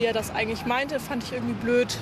Wie er das eigentlich meinte, fand ich irgendwie blöd.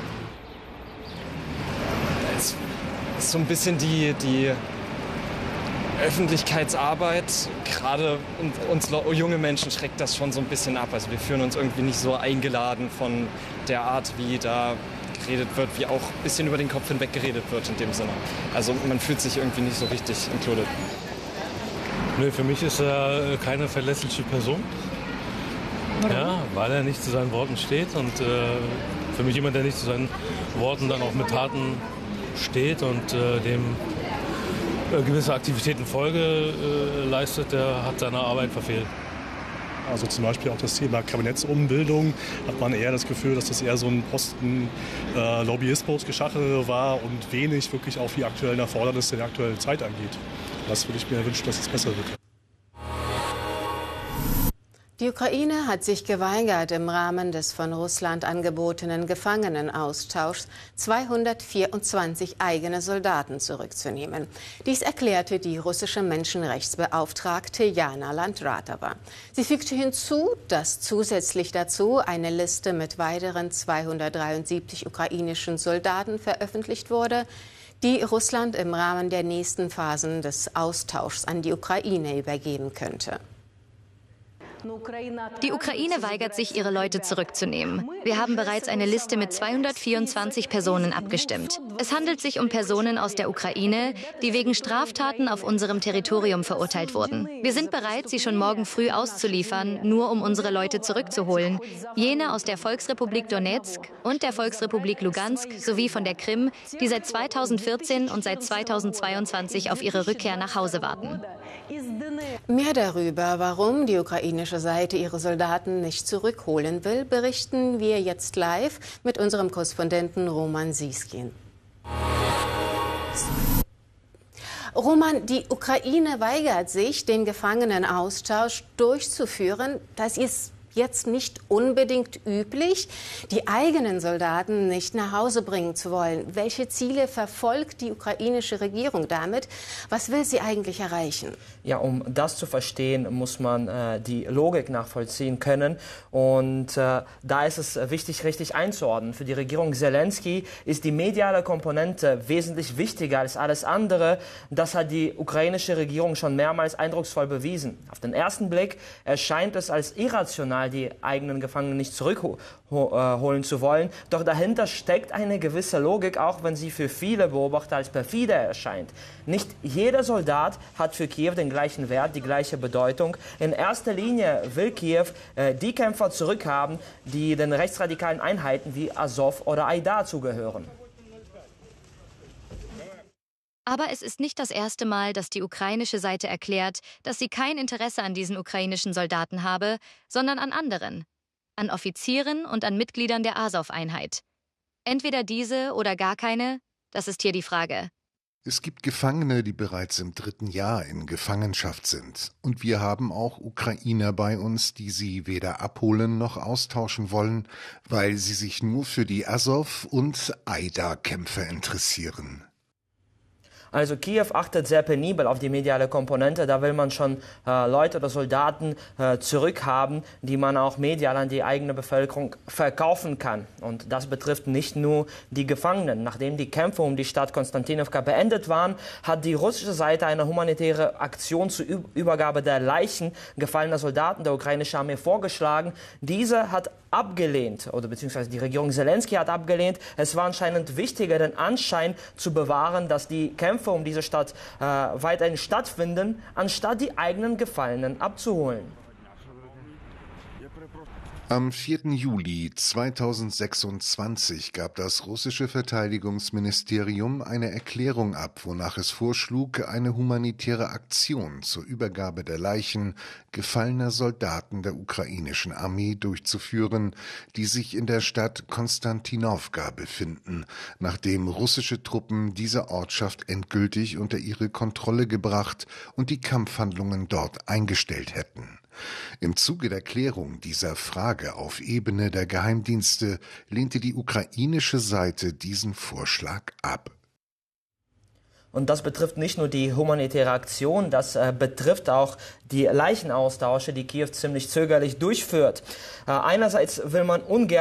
Es ist so ein bisschen die Öffentlichkeitsarbeit, gerade uns junge Menschen schreckt das schon so ein bisschen ab. Also wir fühlen uns irgendwie nicht so eingeladen von der Art, wie da geredet wird, wie auch ein bisschen über den Kopf hinweg geredet wird in dem Sinne. Also man fühlt sich irgendwie nicht so richtig included. Nö, für mich ist er keine verlässliche Person. Warum? Ja, weil er nicht zu seinen Worten steht und für mich jemand, der nicht zu seinen Worten dann auch mit Taten steht und dem gewisse Aktivitäten Folge leistet, der hat seine Arbeit verfehlt. Also zum Beispiel auch das Thema Kabinettsumbildung hat man eher das Gefühl, dass das eher so ein Posten Lobbyismus-Geschachere war und wenig wirklich auf die aktuellen Erfordernisse der aktuellen Zeit angeht. Das würde ich mir wünschen, dass es besser wird. Die Ukraine hat sich geweigert, im Rahmen des von Russland angebotenen Gefangenenaustauschs 224 eigene Soldaten zurückzunehmen. Dies erklärte die russische Menschenrechtsbeauftragte Jana Landratova. Sie fügte hinzu, dass zusätzlich dazu eine Liste mit weiteren 273 ukrainischen Soldaten veröffentlicht wurde, die Russland im Rahmen der nächsten Phasen des Austauschs an die Ukraine übergeben könnte. Die Ukraine weigert sich, ihre Leute zurückzunehmen. Wir haben bereits eine Liste mit 224 Personen abgestimmt. Es handelt sich um Personen aus der Ukraine, die wegen Straftaten auf unserem Territorium verurteilt wurden. Wir sind bereit, sie schon morgen früh auszuliefern, nur um unsere Leute zurückzuholen. Jene aus der Volksrepublik Donetsk und der Volksrepublik Lugansk sowie von der Krim, die seit 2014 und seit 2022 auf ihre Rückkehr nach Hause warten. Mehr darüber, warum die ukrainische Seite ihre Soldaten nicht zurückholen will, berichten wir jetzt live mit unserem Korrespondenten Roman Siskin. Roman, die Ukraine weigert sich, den Gefangenenaustausch durchzuführen. Das ist jetzt nicht unbedingt üblich, die eigenen Soldaten nicht nach Hause bringen zu wollen. Welche Ziele verfolgt die ukrainische Regierung damit? Was will sie eigentlich erreichen? Ja, um das zu verstehen, muss man die Logik nachvollziehen können. Und da ist es wichtig, richtig einzuordnen. Für die Regierung Zelensky ist die mediale Komponente wesentlich wichtiger als alles andere. Das hat die ukrainische Regierung schon mehrmals eindrucksvoll bewiesen. Auf den ersten Blick erscheint es als irrational, die eigenen Gefangenen nicht zurückholen zu wollen. Doch dahinter steckt eine gewisse Logik, auch wenn sie für viele Beobachter als perfide erscheint. Nicht jeder Soldat hat für Kiew den gleichen Wert, die gleiche Bedeutung. In erster Linie will Kiew die Kämpfer zurückhaben, die den rechtsradikalen Einheiten wie Azov oder Aidar zugehören. Aber es ist nicht das erste Mal, dass die ukrainische Seite erklärt, dass sie kein Interesse an diesen ukrainischen Soldaten habe, sondern an anderen, an Offizieren und an Mitgliedern der Azov-Einheit. Entweder diese oder gar keine, das ist hier die Frage. Es gibt Gefangene, die bereits im 3. Jahr in Gefangenschaft sind. Und wir haben auch Ukrainer bei uns, die sie weder abholen noch austauschen wollen, weil sie sich nur für die Azov- und Aidar-Kämpfer interessieren. Also Kiew achtet sehr penibel auf die mediale Komponente. Da will man schon Leute oder Soldaten zurückhaben, die man auch medial an die eigene Bevölkerung verkaufen kann. Und das betrifft nicht nur die Gefangenen. Nachdem die Kämpfe um die Stadt Konstantinowka beendet waren, hat die russische Seite eine humanitäre Aktion zur Übergabe der Leichen gefallener Soldaten der ukrainischen Armee vorgeschlagen. Diese hat abgelehnt, oder beziehungsweise die Regierung Zelensky hat abgelehnt. Es war anscheinend wichtiger, den Anschein zu bewahren, dass die Kämpfe um diese Stadt weiterhin stattfinden, anstatt die eigenen Gefallenen abzuholen. Am 4. Juli 2026 gab das russische Verteidigungsministerium eine Erklärung ab, wonach es vorschlug, eine humanitäre Aktion zur Übergabe der Leichen gefallener Soldaten der ukrainischen Armee durchzuführen, die sich in der Stadt Konstantinowka befinden, nachdem russische Truppen diese Ortschaft endgültig unter ihre Kontrolle gebracht und die Kampfhandlungen dort eingestellt hätten. Im Zuge der Klärung dieser Frage auf Ebene der Geheimdienste lehnte die ukrainische Seite diesen Vorschlag ab. Und das betrifft nicht nur die humanitäre Aktion, das betrifft auch die Leichenaustausche, die Kiew ziemlich zögerlich durchführt. Einerseits will man ungern